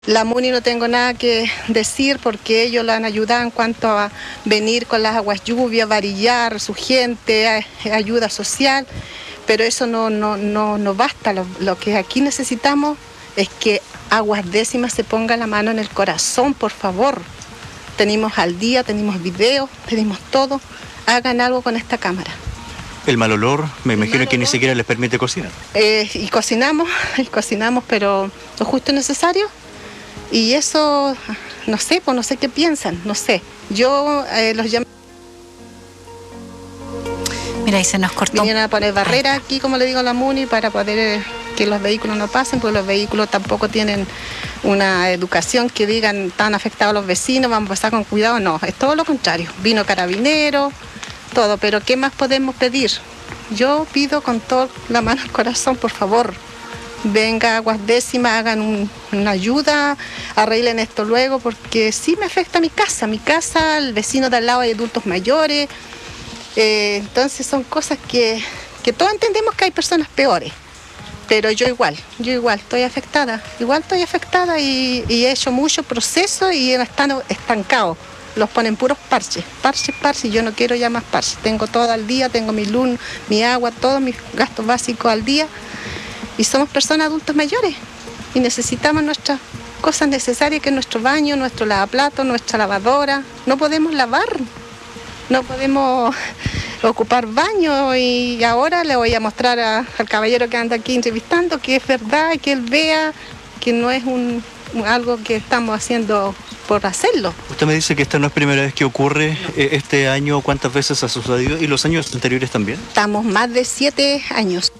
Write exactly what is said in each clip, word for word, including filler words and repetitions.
La MUNI no tengo nada que decir porque ellos la han ayudado en cuanto a venir con las aguas lluvias, varillar su gente, ayuda social, pero eso no, no, no, no basta. Lo, lo que aquí necesitamos es que Aguas Décimas se ponga la mano en el corazón, por favor. Tenemos al día, tenemos videos, tenemos todo. Hagan algo con esta cámara. El mal olor, me imagino que ni siquiera les permite cocinar. Eh, y cocinamos, y cocinamos, pero lo justo y necesario. Y eso, no sé, pues no sé qué piensan, no sé. Yo eh, los llamé. Mira, ahí se nos cortó. Vinieron a poner barreras aquí, como le digo a la MUNI, para poder eh, que los vehículos no pasen, porque los vehículos tampoco tienen una educación que digan, están afectados los vecinos, vamos a pasar con cuidado. No, es todo lo contrario. Vino carabinero, todo, pero ¿qué más podemos pedir? Yo pido con toda la mano al corazón, por favor. Venga, Aguas Décimas, hagan un, una ayuda, arreglen esto luego, porque sí me afecta a mi casa, mi casa, el vecino de al lado hay adultos mayores, eh, entonces son cosas que, que todos entendemos que hay personas peores, pero yo igual, yo igual estoy afectada, igual estoy afectada y, y he hecho mucho proceso y están estancados, los ponen puros parches, parches, parches, y yo no quiero ya más parches, tengo todo al día, tengo mi luz, mi agua, todos mis gastos básicos al día. Y somos personas adultos mayores y necesitamos nuestras cosas necesarias, que es nuestro baño, nuestro lavaplato, nuestra lavadora. No podemos lavar, no podemos ocupar baño y ahora le voy a mostrar a, al caballero que anda aquí entrevistando que es verdad, que él vea que no es un, algo que estamos haciendo por hacerlo. Usted me dice que esta no es primera vez que ocurre. No. Este año, ¿cuántas veces ha sucedido? ¿Y los años anteriores también? Estamos más de siete años.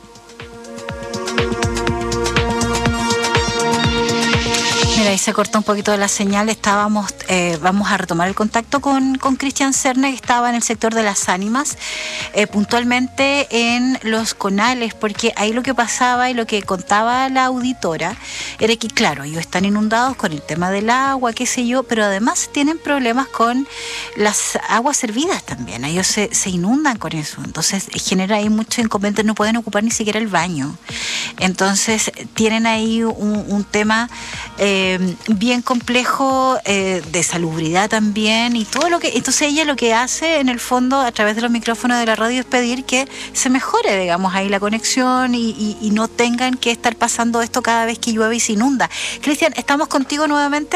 Mira, ahí se cortó un poquito de la señal. Estábamos, eh, vamos a retomar el contacto con, con Cristian Serna, que estaba en el sector de las ánimas, eh, puntualmente en los conales, porque ahí lo que pasaba y lo que contaba la auditora era que, claro, ellos están inundados con el tema del agua, qué sé yo, pero además tienen problemas con las aguas servidas también. Ellos se, se inundan con eso, entonces genera ahí mucho inconveniente, no pueden ocupar ni siquiera el baño. Entonces tienen ahí un, un tema eh, bien complejo eh, de salubridad también y todo lo que... Entonces ella lo que hace en el fondo a través de los micrófonos de la radio es pedir que se mejore, digamos, ahí la conexión y, y, y no tengan que estar pasando esto cada vez que llueve y se inunda. Cristian, ¿estamos contigo nuevamente?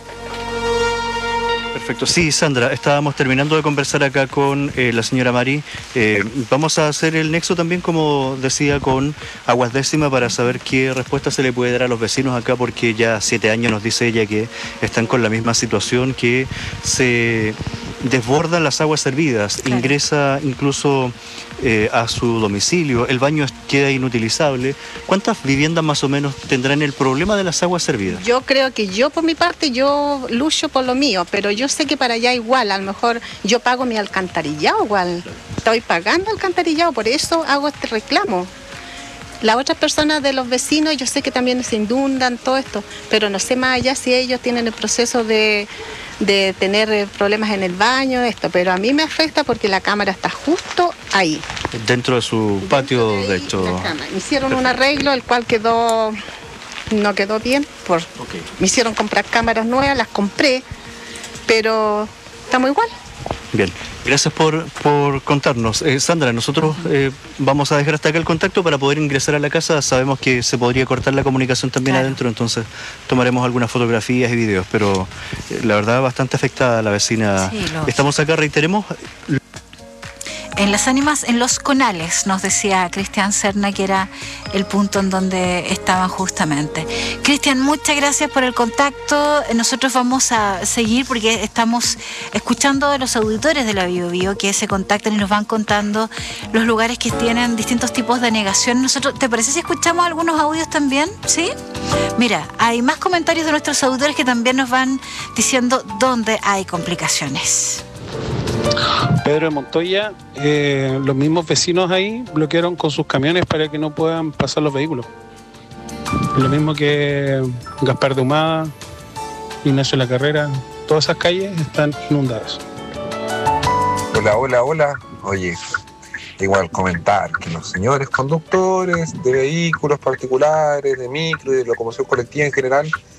Perfecto. Sí, Sandra, estábamos terminando de conversar acá con eh, la señora Mari. Eh, vamos a hacer el nexo también, como decía, con Aguas Décimas para saber qué respuesta se le puede dar a los vecinos acá, porque ya siete años nos dice ella que están con la misma situación, que se desbordan las aguas servidas, claro. Ingresa incluso eh, a su domicilio, el baño queda inutilizable. ¿Cuántas viviendas más o menos tendrán el problema de las aguas servidas? Yo creo que yo por mi parte, yo lucho por lo mío, pero yo sé que para allá igual, a lo mejor yo pago mi alcantarillado igual, estoy pagando alcantarillado, por eso hago este reclamo. Las otras personas de los vecinos, yo sé que también se inundan, todo esto, pero no sé más allá si ellos tienen el proceso de, de tener problemas en el baño, esto, pero a mí me afecta porque la cámara está justo ahí. Dentro de su Dentro patio, de, ahí, de hecho. Me hicieron Perfecto. un arreglo, el cual quedó, no quedó bien, por, okay. Me hicieron comprar cámaras nuevas, las compré, pero estamos igual. Bien, gracias por, por contarnos. Eh, Sandra, nosotros eh, vamos a dejar hasta acá el contacto para poder ingresar a la casa. Sabemos que se podría cortar la comunicación también claro. adentro, entonces tomaremos algunas fotografías y videos, pero eh, la verdad bastante afectada la vecina. Sí, lo... Estamos acá, reiteremos... En las ánimas, en los conales, nos decía Cristian Serna, que era el punto en donde estaban justamente. Cristian, muchas gracias por el contacto. Nosotros vamos a seguir porque estamos escuchando a los auditores de la Bio Bio que se contactan y nos van contando los lugares que tienen distintos tipos de negación. Nosotros, ¿te parece si escuchamos algunos audios también? ¿Sí? Mira, hay más comentarios de nuestros auditores que también nos van diciendo dónde hay complicaciones. Pedro de Montoya, eh, los mismos vecinos ahí bloquearon con sus camiones para que no puedan pasar los vehículos. Lo mismo que Gaspar de Humada, Ignacio de la Carrera, todas esas calles están inundadas. Hola, hola, hola. Oye, igual comentar que los señores conductores de vehículos particulares, de micro y de locomoción colectiva en general,